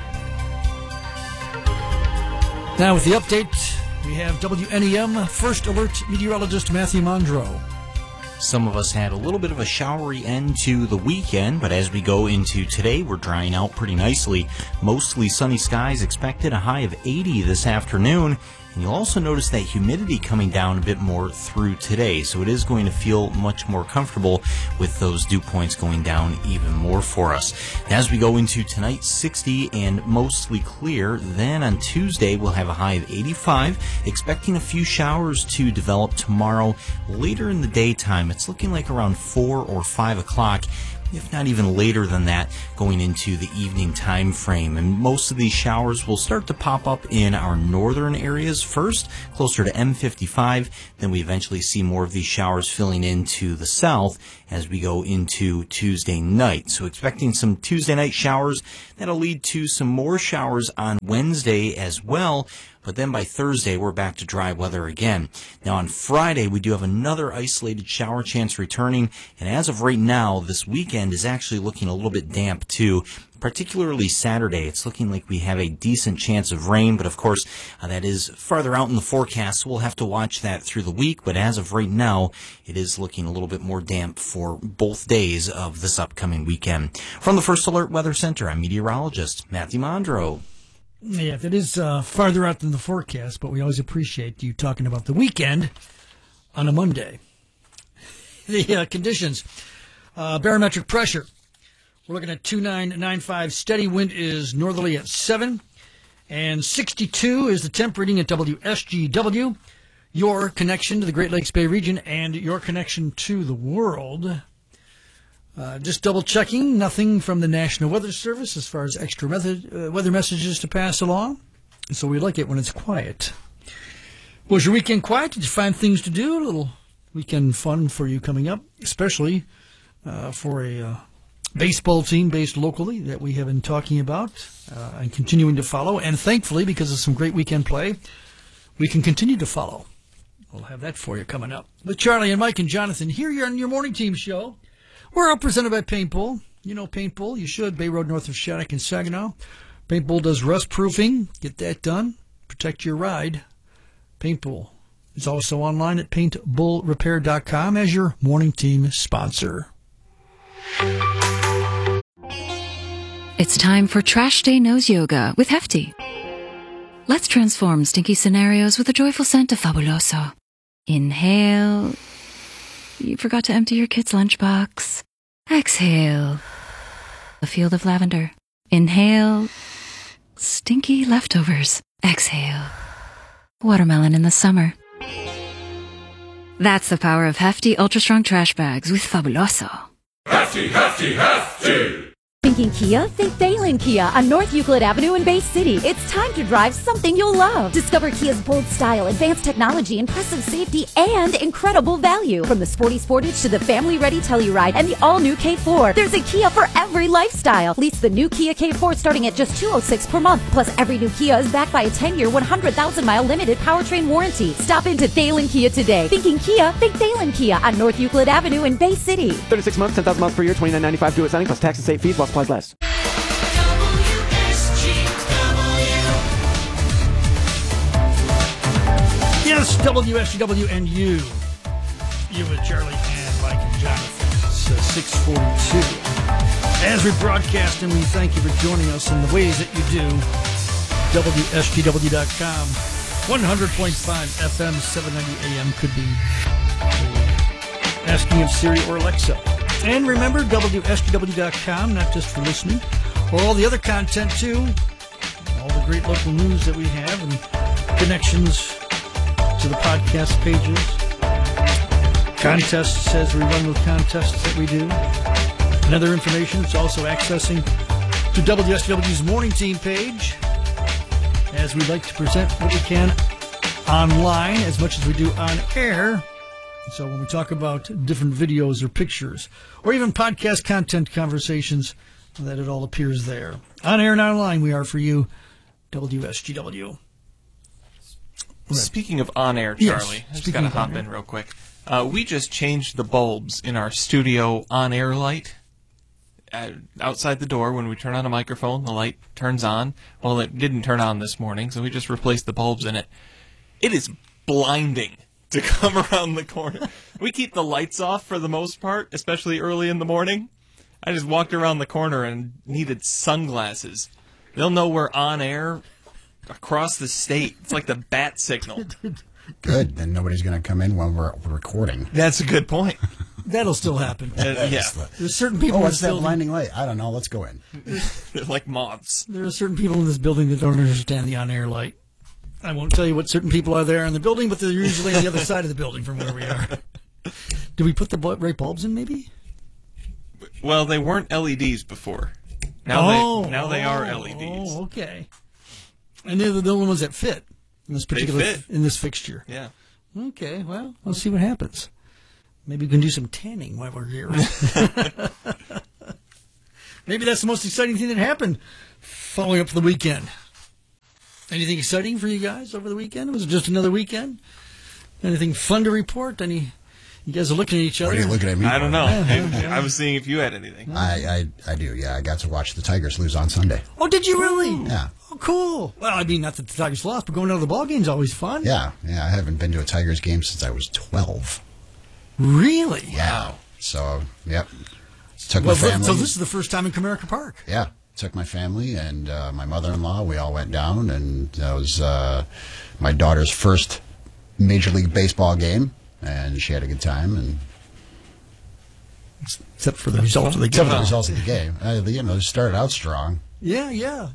Now with the update, we have WNEM First Alert meteorologist Matthew Mondro. Some of us had a little bit of a showery end to the weekend, but as we go into today, we're drying out pretty nicely. Mostly sunny skies expected, a high of 80 this afternoon. And you'll also notice that humidity coming down a bit more through today, so it is going to feel much more comfortable with those dew points going down even more for us. As we go into tonight, 60 and mostly clear. Then on Tuesday, we'll have a high of 85, expecting a few showers to develop tomorrow. Later in the daytime, it's looking like around 4 or 5 o'clock. If not even later than that, going into the evening time frame. And most of these showers will start to pop up in our northern areas first, closer to M55. Then we eventually see more of these showers filling into the south as we go into Tuesday night. So expecting some Tuesday night showers. That'll lead to some more showers on Wednesday as well. But then by Thursday, we're back to dry weather again. Now on Friday, we do have another isolated shower chance returning. And as of right now, this weekend is actually looking a little bit damp too. Particularly Saturday, it's looking like we have a decent chance of rain. But of course, that is farther out in the forecast, so we'll have to watch that through the week. But as of right now, it is looking a little bit more damp for both days of this upcoming weekend. From the First Alert Weather Center, I'm meteorologist Matthew Mondro. Yeah, that is farther out than the forecast, but we always appreciate you talking about the weekend on a Monday. The conditions, barometric pressure, we're looking at 2995. Steady wind is northerly at 7, and 62 is the temp reading at WSGW, your connection to the Great Lakes Bay region and your connection to the world. Just double-checking, nothing from the National Weather Service as far as extra weather messages to pass along. So we like it when it's quiet. Was your weekend quiet? Did you find things to do? A little weekend fun for you coming up, especially for a baseball team based locally that we have been talking about and continuing to follow. And thankfully, because of some great weekend play, we can continue to follow. We'll have that for you coming up. With Charlie and Mike and Jonathan here on your morning team show. We're all presented by Paintbull. You know Paintbull. You should. Bay Road north of Shattuck and Saginaw. Paintbull does rust proofing. Get that done. Protect your ride. Paintbull is also online at paintbullrepair.com as your morning team sponsor. It's time for Trash Day Nose Yoga with Hefty. Let's transform stinky scenarios with a joyful scent of Fabuloso. Inhale. You forgot to empty your kid's lunchbox. Exhale. A field of lavender. Inhale. Stinky leftovers. Exhale. Watermelon in the summer. That's the power of Hefty Ultra Strong Trash Bags with Fabuloso. Hefty, hefty, hefty! Thinking Kia? Think Thalen Kia on North Euclid Avenue in Bay City. It's time to drive something you'll love. Discover Kia's bold style, advanced technology, impressive safety, and incredible value. From the sporty Sportage to the family-ready Telluride and the all-new K4, there's a Kia for every lifestyle. Lease the new Kia K4 starting at just $206 per month. Plus, every new Kia is backed by a 10-year, 100,000-mile limited powertrain warranty. Stop into Thalen Kia today. Thinking Kia? Think Thalen Kia on North Euclid Avenue in Bay City. 36 months, 10,000 miles per year, $29.95 due at signing plus tax and state fees while supplies last. Yes, WSGW and you with Charlie and Mike and Jonathan. It's 6:42. As we broadcast, and we thank you for joining us in the ways that you do. WSGW.com, 100.5 FM, 790 AM could be asking of Siri or Alexa. And remember, WSGW.com, not just for listening, or all the other content too, all the great local news that we have and connections to the podcast pages, contests as we run the contests that we do, and other information. It's also accessing to WSGW's morning team page, as we like to present what we can online as much as we do on air. So when we talk about different videos or pictures, or even podcast content conversations, that it all appears there. On air and online, we are for you, WSGW. Speaking of on-air, Charlie, I just got to hop in real quick. We just changed the bulbs in our studio on-air light. Outside the door, when we turn on a microphone, the light turns on. Well, it didn't turn on this morning, so we just replaced the bulbs in it. It is blinding to come around the corner. We keep the lights off for the most part, especially early in the morning. I just walked around the corner and needed sunglasses. They'll know we're on air across the state. It's like the bat signal. Good. Then nobody's going to come in when we're recording. That's a good point. That'll still happen. Yeah. There's certain people. Oh, in what's this that building, blinding light? I don't know. Let's go in. They're like moths. There are certain people in this building that don't understand the on-air light. I won't tell you what certain people are there in the building, but they're usually on the other side of the building from where we are. Did we put the right bulbs in, maybe? Well, they weren't LEDs before. Now they are LEDs. Oh, okay. And they're the only ones that fit in this particular in this fixture. Yeah. Okay. Well, let's see what happens. Maybe we can do some tanning while we're here. Maybe that's the most exciting thing that happened following up for the weekend. Anything exciting for you guys over the weekend? Was it just another weekend? Anything fun to report? You guys are looking at each other. What are you looking at me? I don't know. Yeah. I was seeing if you had anything. I do, yeah. I got to watch the Tigers lose on Sunday. Oh, did you really? Yeah. Oh, cool. Well, I mean, not that the Tigers lost, but going out to the ball game is always fun. Yeah. I haven't been to a Tigers game since I was 12. Really? Yeah. So, yep. Took my family. So this is the first time in Comerica Park. Yeah. Took my family and my mother-in-law. We all went down, and that was my daughter's first Major League Baseball game, and she had a good time. And except for the results of the game. Except for the results of the game. They started out strong. Yeah.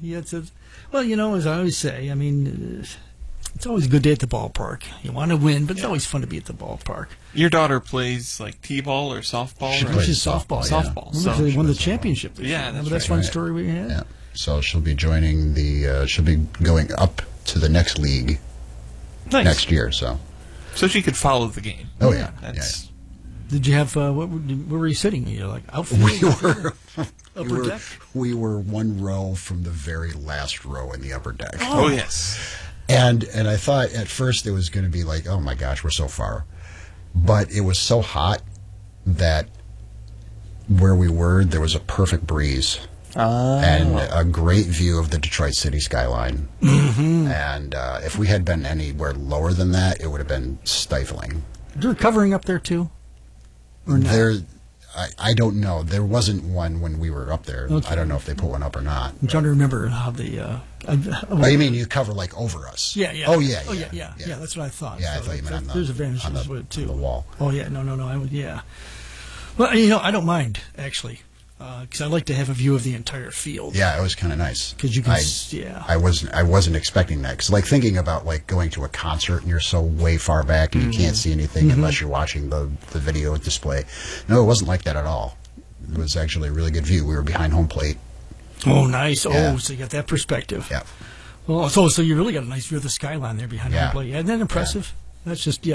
Well, as I always say, I mean, it's always a good day at the ballpark. You want to win, but it's always fun to be at the ballpark. Your daughter plays like t-ball or softball? She plays softball. Softball. So they won the championship this year. Yeah, That's fun story we had. Yeah. So she'll be joining she'll be going up to the next league next year. So she could follow the game. Oh yeah. That's. Did you have where were you sitting? You're like outfield. Upper deck. We were one row from the very last row in the upper deck. Oh yes. And I thought at first it was going to be like, oh my gosh, we're so far, but it was so hot that where we were there was a perfect breeze. And a great view of the Detroit city skyline. Mm-hmm. And if we had been anywhere lower than that, it would have been stifling. They're covering up there too? Or not? I don't know. There wasn't one when we were up there. Okay. I don't know if they put one up or not. I'm trying to remember how the... Oh, you mean you cover like over us? Yeah. Oh, yeah. Yeah, that's what I thought. Yeah, I thought you meant there's advantages on with it too. the wall. Oh, yeah. No. Yeah. Well, I don't mind, actually. Because I like to have a view of the entire field. Yeah, it was kind of nice. Because you can, I wasn't expecting that. Because like thinking about like going to a concert and you're so way far back and you can't see anything unless you're watching the video display. No, it wasn't like that at all. It was actually a really good view. We were behind home plate. Oh, nice. Yeah. Oh, so you got that perspective. Yeah. Oh, so you really got a nice view of the skyline there behind home plate. Isn't that impressive? Yeah. That's just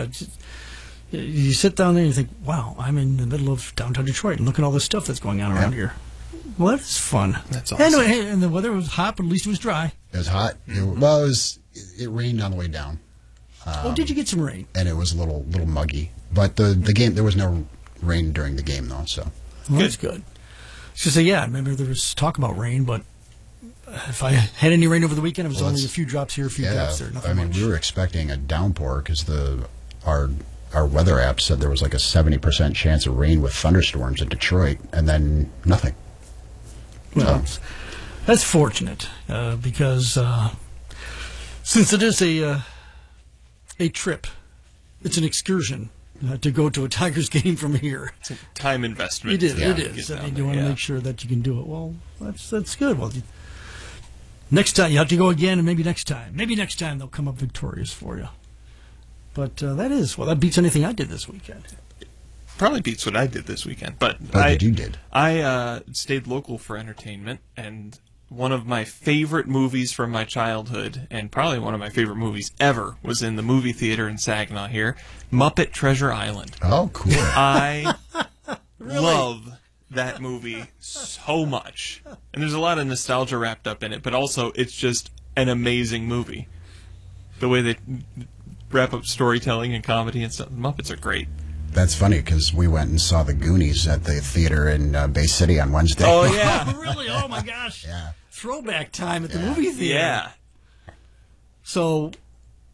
you sit down there and you think, wow, I'm in the middle of downtown Detroit and look at all this stuff that's going on around here. Well, that's fun. That's awesome. Anyway, and the weather was hot, but at least it was dry. It was hot. It rained on the way down. Did you get some rain? And it was a little muggy. But the game, there was no rain during the game, though. So that's good. So I remember there was talk about rain, but if I had any rain over the weekend, it was only a few drops here, a few drops there. Nothing much. We were expecting a downpour because our weather app said there was like a 70% chance of rain with thunderstorms in Detroit, and then nothing. Well, that's fortunate because since it is a trip, it's an excursion to go to a Tigers game from here. It's a time investment. It is. I mean, you want to make sure that you can do it. Well, that's good. Well, next time you have to go again, and maybe next time they'll come up victorious for you. But that beats anything I did this weekend. Probably beats what I did this weekend. But you did. I stayed local for entertainment, and one of my favorite movies from my childhood, and probably one of my favorite movies ever, was in the movie theater in Saginaw here, Muppet Treasure Island. Oh, cool. I love that movie so much. And there's a lot of nostalgia wrapped up in it, but also it's just an amazing movie. The way they wrap up storytelling and comedy and stuff. The Muppets are great. That's funny because we went and saw the Goonies at the theater in Bay City on Wednesday. Oh, yeah. Really? Oh, my gosh. Yeah. Throwback time at the movie theater. Yeah. So,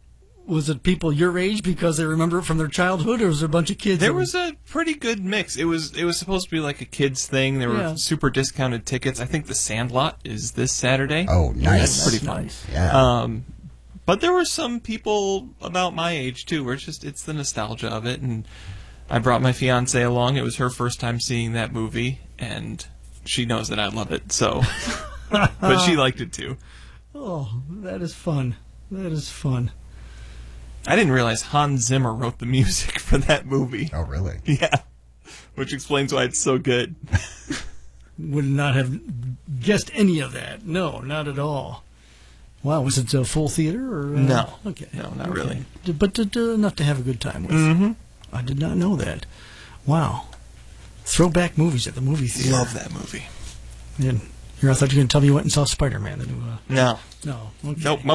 Was it people your age because they remember it from their childhood, or was there a bunch of kids? There was a pretty good mix. It was supposed to be like a kids thing. There were super discounted tickets. I think The Sandlot is this Saturday. Oh, nice. That's pretty fun. Nice. Yeah. But there were some people about my age too, where it's the nostalgia of it. And I brought my fiance along. It was her first time seeing that movie, and she knows that I love it. So, but she liked it too. Oh, that is fun. That is fun. I didn't realize Hans Zimmer wrote the music for that movie. Oh, really? Yeah. Which explains why it's so good. Would not have guessed any of that. No, not at all. Wow, was it a full theater? Or, no. Okay. No, not really. But enough to have a good time with. Mm-hmm. I did not know that. Wow. Throwback movies at the movie theater. Love that movie. And I thought you were going to tell me you went and saw Spider-Man. The new, No. No. Okay. Nope.